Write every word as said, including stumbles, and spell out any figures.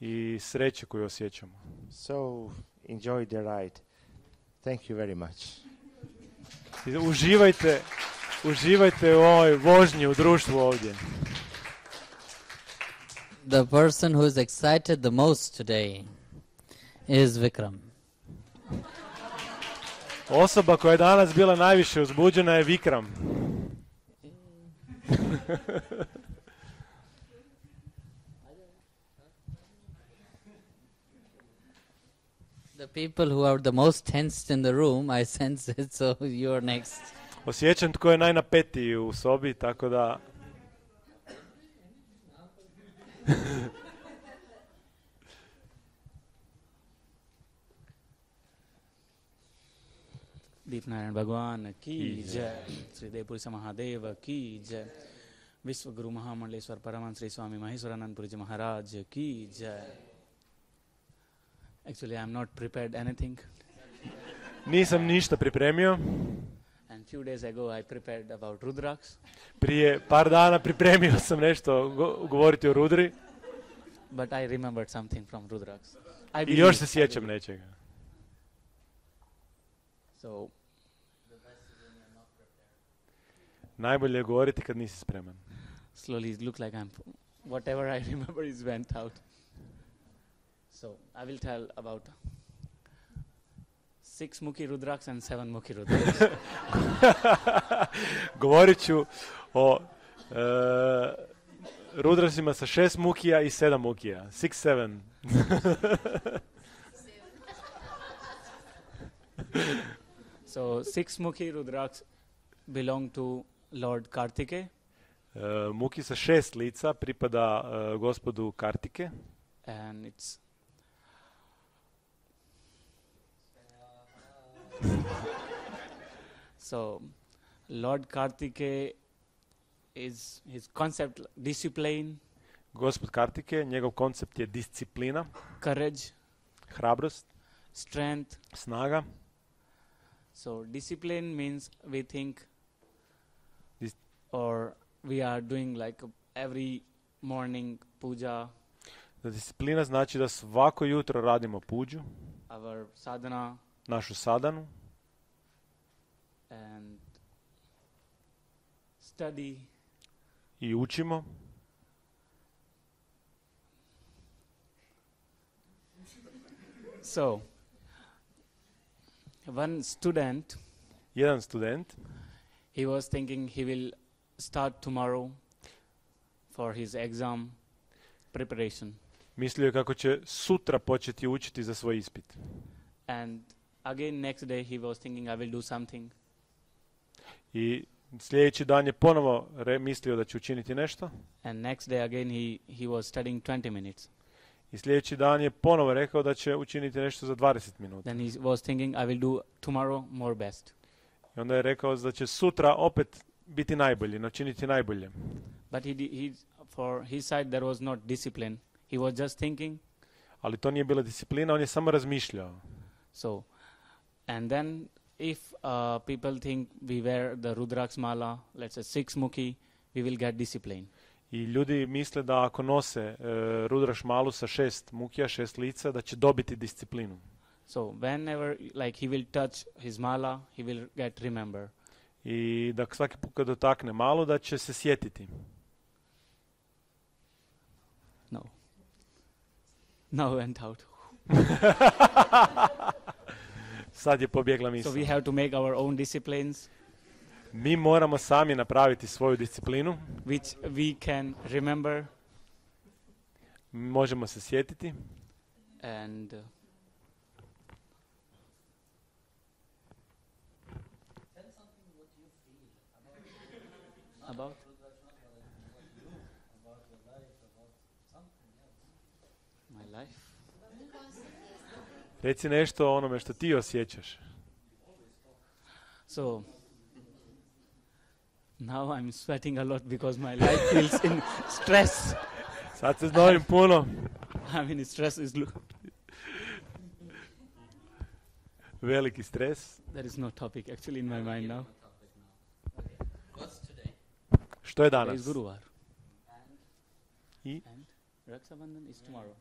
i sreće koju osjećamo. So enjoy the ride. Thank you very much. I uživajte, uživajte u ovoj vožnji u društvu ovdje. The person who is excited the most today is Vikram. Osoba koja je danas bila najviše uzbuđena je Vikram. The people who are the most tensed in the room, I sense it, so you're next. Osjećam tko je najnapetiji u sobi, tako da... Deepnarayan भगवान की जय, श्री देवपुरी से महादेव की जय, विश्व गुरु महामंडलेश्वर परमहंस श्री स्वामी महेश्वरानंदपुरी जी महाराज की जय. Actually, I am not prepared anything. Nisam ništa pripremio. And few days ago I prepared about Rudraks. Prije par dana pripremio sam nešto go- govoriti o Rudri. But I remembered something from Rudraks. I I još se sjećam nečega. So, Najbolje je govoriti kad nisi spreman. slowly it looked like I'm, whatever I remember is went out. So, I will tell about six Mukhi Rudraks and seven Mukhi Rudraks. Govorit ću o e, Rudrasima sa šest mukija i sedam mukija. Six, seven. So, six Mukhi Rudraks belong to Lord Kartike. E, muki sa šest lica pripada e, gospodu Kartike. And it's so Lord Kartike is his concept discipline, Gospod Kartike, njegov koncept je disciplina, courage, hrabrost, strength. snaga. So discipline means we think Dis- or we are doing like every morning puja, Da disciplina znači da svako jutro radimo puđu, our sadhana, našu sadanu, and study. i učimo. So one student, Jedan student he was thinking he will start tomorrow for his exam preparation. mislio je kako će sutra početi učiti za svoj ispit. And again next day he was thinking I will do something. I sljedeći dan je ponovo re- mislio da će učiniti nešto. And next day again he, he was studying twenty minutes. I sljedeći dan je ponovo rekao da će učiniti nešto za dvadeset minuta. Then he was thinking I will do tomorrow more best. I onda je rekao da će sutra opet biti najbolji, načiniti najbolje. But he, di- he for his side there was not discipline. He was just thinking. Ali to nije bila disciplina, on je samo razmišljao. So, and then if uh, people think we wear the Rudraks mala, let's say six mukhi, we will get discipline. I ljudi misle da ako nose e, Rudraš malu sa šest mukija, šest lica, da će dobiti disciplinu. So whenever like he will touch his mala, he will get remember. I da svaki put kad dotakne malu, da će se sjetiti. No. Now went out. Sad je pobjegla So misao. we have to make our own disciplines, Mi moramo sami napraviti svoju disciplinu. which we can remember Možemo se sjetiti. and uh, about my life. Reci nešto o onome što ti osjećaš. So now I'm sweating a lot because my life feels in stress. Sad se znojim puno. I mean, stress is lo- Veliki stres. there is no topic actually in my mind now. What's today? Što je Today danas? is Guruvar. I And Raksha Bandhan is tomorrow.